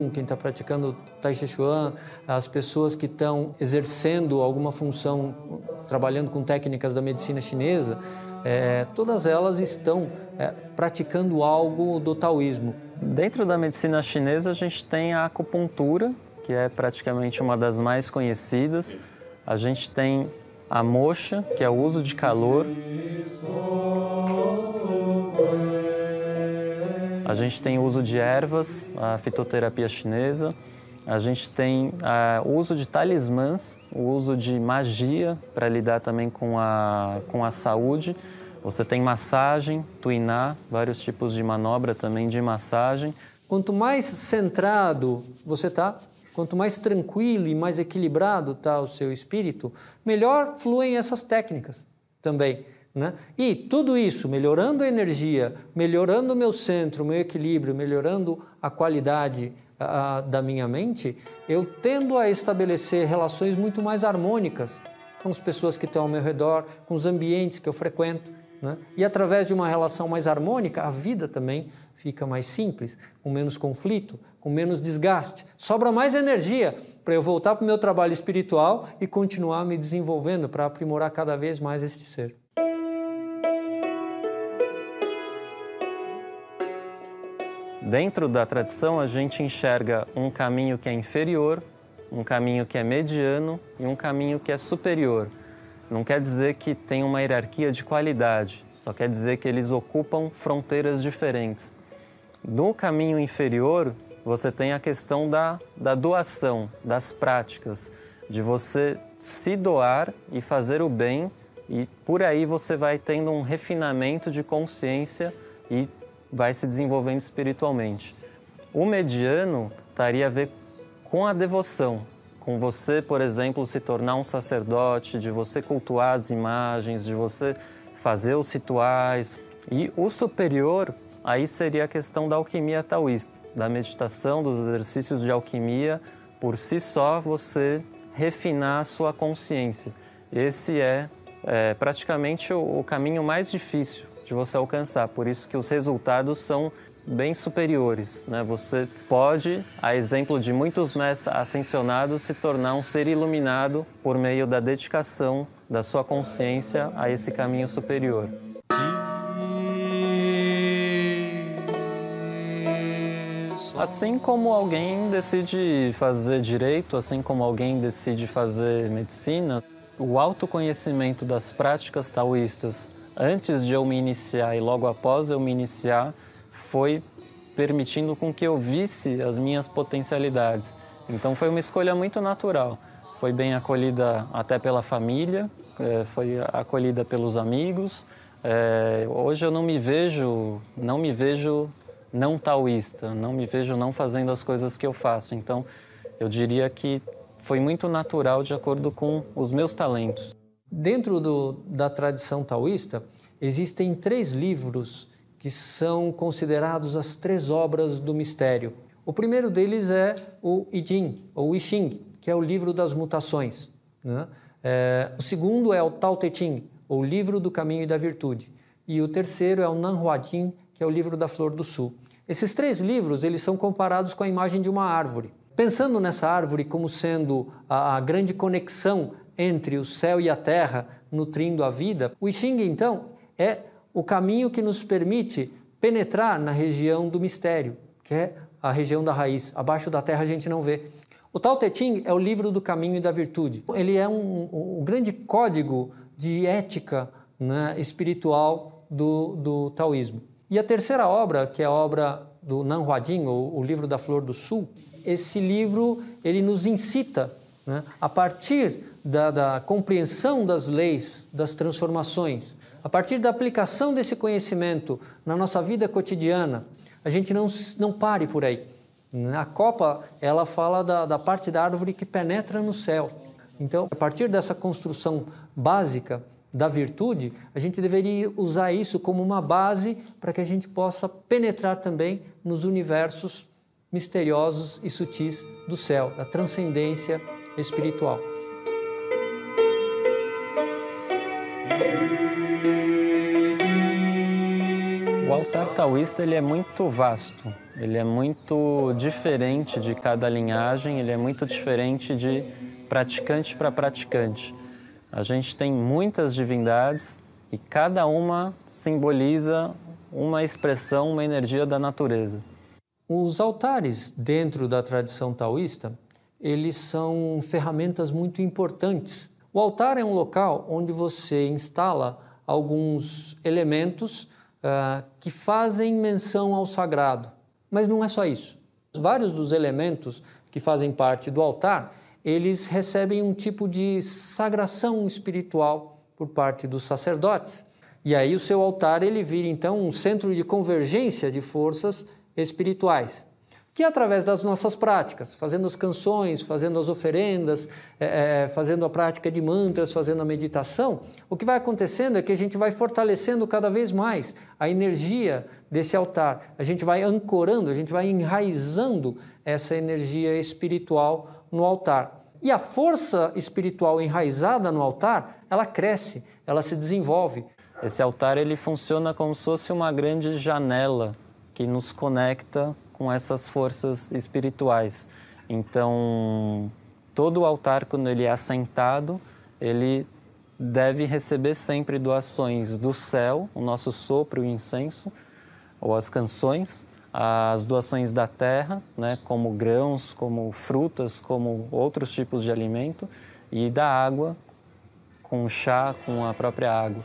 Quem está praticando Tai Chi Chuan, as pessoas que estão exercendo alguma função, trabalhando com técnicas da medicina chinesa, todas elas estão praticando algo do taoísmo. Dentro da medicina chinesa, a gente tem a acupuntura, que é praticamente uma das mais conhecidas. A gente tem a moxa, que é o uso de calor. A gente tem o uso de ervas, a fitoterapia chinesa. A gente tem o uso de talismãs, o uso de magia para lidar também com a saúde. Você tem massagem, tuiná, vários tipos de manobra também de massagem. Quanto mais centrado você está, quanto mais tranquilo e mais equilibrado está o seu espírito, melhor fluem essas técnicas também, né? E tudo isso, melhorando a energia, melhorando o meu centro, o meu equilíbrio, melhorando a qualidade da minha mente, eu tendo a estabelecer relações muito mais harmônicas com as pessoas que estão ao meu redor, com os ambientes que eu frequento, né? E através de uma relação mais harmônica, a vida também fica mais simples, com menos conflito, com menos desgaste. Sobra mais energia para eu voltar para o meu trabalho espiritual e continuar me desenvolvendo para aprimorar cada vez mais este ser. Dentro da tradição, a gente enxerga um caminho que é inferior, um caminho que é mediano e um caminho que é superior. Não quer dizer que tem uma hierarquia de qualidade, só quer dizer que eles ocupam fronteiras diferentes. No caminho inferior, você tem a questão da doação, das práticas, de você se doar e fazer o bem, e por aí você vai tendo um refinamento de consciência e vai se desenvolvendo espiritualmente. O mediano estaria a ver com a devoção, com você, por exemplo, se tornar um sacerdote, de você cultuar as imagens, de você fazer os rituais. E o superior, aí seria a questão da alquimia taoísta, da meditação, dos exercícios de alquimia, por si só você refinar a sua consciência. Esse é praticamente o caminho mais difícil de você alcançar, por isso que os resultados são bem superiores, né? Você pode, a exemplo de muitos mestres ascensionados, se tornar um ser iluminado por meio da dedicação da sua consciência a esse caminho superior. Assim como alguém decide fazer direito, assim como alguém decide fazer medicina, o autoconhecimento das práticas taoístas antes de eu me iniciar e logo após eu me iniciar, foi permitindo com que eu visse as minhas potencialidades. Então foi uma escolha muito natural. Foi bem acolhida até pela família, foi acolhida pelos amigos. Hoje eu não me vejo não taoísta, não me vejo não fazendo as coisas que eu faço. Então eu diria que foi muito natural de acordo com os meus talentos. Dentro da tradição taoísta, existem 3 livros que são considerados as 3 obras do mistério. O primeiro deles é o I Ching, ou I Ching, que é o livro das mutações, né? O segundo é o Tao Te Ching, ou livro do caminho e da virtude. E o terceiro é o Nan Hua Jing, que é o livro da flor do sul. Esses 3 livros eles são comparados com a imagem de uma árvore. Pensando nessa árvore como sendo a grande conexão entre o céu e a terra, nutrindo a vida, o I Ching, então, é o caminho que nos permite penetrar na região do mistério, que é a região da raiz. Abaixo da terra a gente não vê. O Tao Te Ching é o livro do caminho e da virtude. Ele é um grande código de ética, né, espiritual do taoísmo. E a terceira obra, que é a obra do Nan Hua Jing, ou o livro da flor do sul, esse livro ele nos incita, né, a partir da compreensão das leis, das transformações, a partir da aplicação desse conhecimento na nossa vida cotidiana, a gente não pare por aí. A copa, ela fala da parte da árvore que penetra no céu. Então, a partir dessa construção básica da virtude, a gente deveria usar isso como uma base para que a gente possa penetrar também nos universos misteriosos e sutis do céu, da transcendência espiritual. O altar taoísta ele é muito vasto, ele é muito diferente de cada linhagem, ele é muito diferente de praticante para praticante. A gente tem muitas divindades e cada uma simboliza uma expressão, uma energia da natureza. Os altares dentro da tradição taoísta, eles são ferramentas muito importantes. O altar é um local onde você instala alguns elementos que fazem menção ao sagrado. Mas não é só isso. Vários dos elementos que fazem parte do altar, eles recebem um tipo de sagração espiritual por parte dos sacerdotes. E aí o seu altar ele vira então um centro de convergência de forças espirituais, que através das nossas práticas, fazendo as canções, fazendo as oferendas, fazendo a prática de mantras, fazendo a meditação, o que vai acontecendo é que a gente vai fortalecendo cada vez mais a energia desse altar. A gente vai ancorando, a gente vai enraizando essa energia espiritual no altar. E a força espiritual enraizada no altar, ela cresce, ela se desenvolve. Esse altar ele funciona como se fosse uma grande janela que nos conecta com essas forças espirituais. Então, todo altar, quando ele é assentado, ele deve receber sempre doações do céu, o nosso sopro e o incenso, ou as canções, as doações da terra, né, como grãos, como frutas, como outros tipos de alimento, e da água, com chá, com a própria água.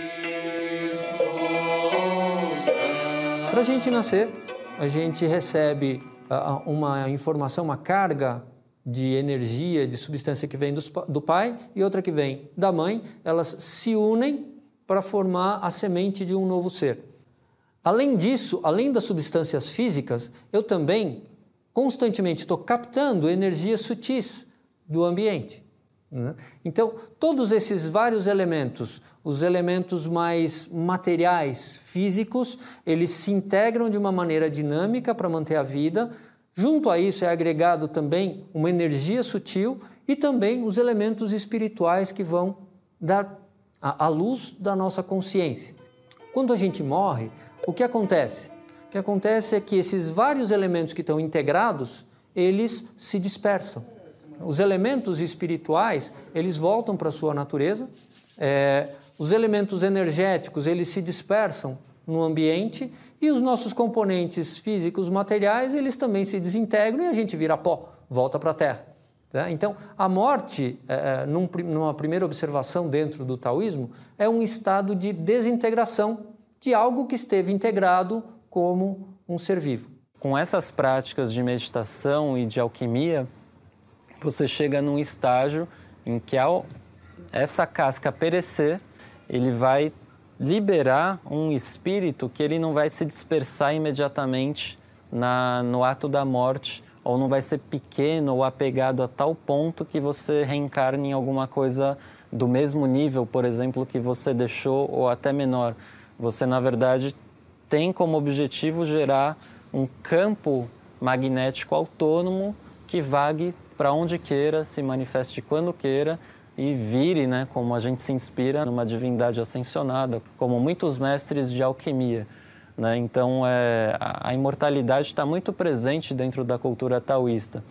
Para a gente nascer, a gente recebe uma informação, uma carga de energia, de substância que vem do pai e outra que vem da mãe. Elas se unem para formar a semente de um novo ser. Além disso, além das substâncias físicas, eu também constantemente estou captando energias sutis do ambiente. Então, todos esses vários elementos, os elementos mais materiais, físicos, eles se integram de uma maneira dinâmica para manter a vida. Junto a isso é agregado também uma energia sutil e também os elementos espirituais que vão dar a luz da nossa consciência. Quando a gente morre, o que acontece? O que acontece é que esses vários elementos que estão integrados, eles se dispersam. Os elementos espirituais, eles voltam para a sua natureza, os elementos energéticos, eles se dispersam no ambiente e os nossos componentes físicos, materiais, eles também se desintegram e a gente vira pó, volta para a Terra. Tá? Então, a morte, numa primeira observação dentro do taoísmo, é um estado de desintegração de algo que esteve integrado como um ser vivo. Com essas práticas de meditação e de alquimia, você chega num estágio em que, ao essa casca perecer, ele vai liberar um espírito que ele não vai se dispersar imediatamente no ato da morte, ou não vai ser pequeno ou apegado a tal ponto que você reencarne em alguma coisa do mesmo nível, por exemplo, que você deixou, ou até menor. Você, na verdade, tem como objetivo gerar um campo magnético autônomo que vague para onde queira, se manifeste quando queira e vire, né, como a gente se inspira numa divindade ascensionada, como muitos mestres de alquimia. Né? Então, a imortalidade está muito presente dentro da cultura taoísta.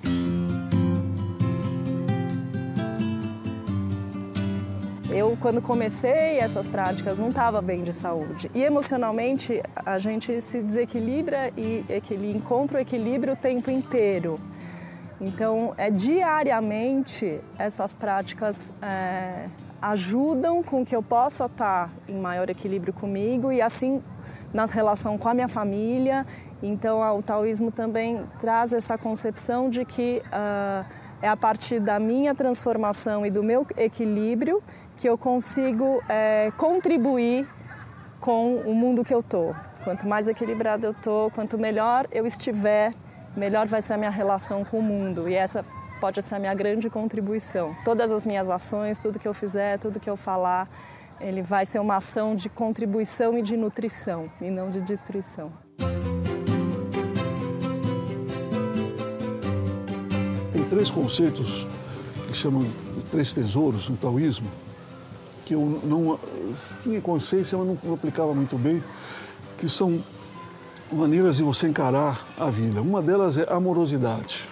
Eu, quando comecei essas práticas, não estava bem de saúde. E emocionalmente, a gente se desequilibra e encontra o equilíbrio o tempo inteiro. Então, diariamente, essas práticas ajudam com que eu possa estar em maior equilíbrio comigo e, assim, na relação com a minha família. Então, o taoísmo também traz essa concepção de que é a partir da minha transformação e do meu equilíbrio que eu consigo contribuir com o mundo que eu estou. Quanto mais equilibrado eu estou, quanto melhor eu estiver, melhor vai ser a minha relação com o mundo. E essa pode ser a minha grande contribuição. Todas as minhas ações, tudo que eu fizer, tudo que eu falar, ele vai ser uma ação de contribuição e de nutrição, e não de destruição. Tem 3 conceitos que chamam de 3 tesouros no taoísmo, que eu não tinha consciência, mas não aplicava muito bem, que são maneiras de você encarar a vida. Uma delas é amorosidade.